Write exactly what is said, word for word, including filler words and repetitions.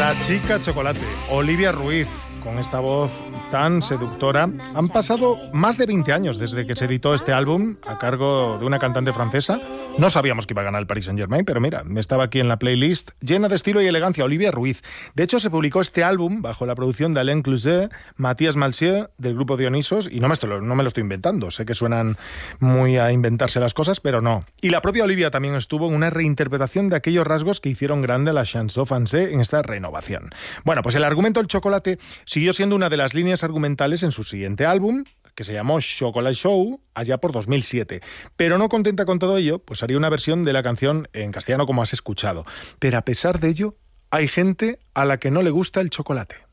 La chica chocolate, Olivia Ruiz, con esta voz tan seductora. Han pasado más de veinte años desde que se editó este álbum a cargo de una cantante francesa. No sabíamos que iba a ganar el Paris Saint-Germain, pero mira, estaba aquí en la playlist, llena de estilo y elegancia, Olivia Ruiz. De hecho, se publicó este álbum bajo la producción de Alain Clouzet, Matías Malsieu, del grupo Dionisos, y no me, estoy, no me lo estoy inventando. Sé que suenan muy a inventarse las cosas, pero no. Y la propia Olivia también estuvo en una reinterpretación de aquellos rasgos que hicieron grande la chanson française en esta renovación. Bueno, pues el argumento del chocolate siguió siendo una de las líneas argumentales en su siguiente álbum, que se llamó Chocolate Show, allá por dos mil siete. Pero no contenta con todo ello, pues haría una versión de la canción en castellano como has escuchado. Pero a pesar de ello, hay gente a la que no le gusta el chocolate.